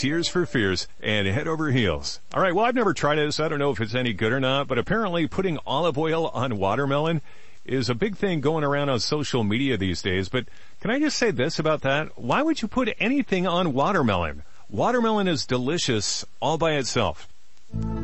Tears for Fears and head over heels. All right, well, I've never tried this. I don't know if it's any good or not, but apparently putting olive oil on watermelon is a big thing going around on social media these days. But can I just say this about that? Why would you put anything on watermelon? Watermelon is delicious all by itself.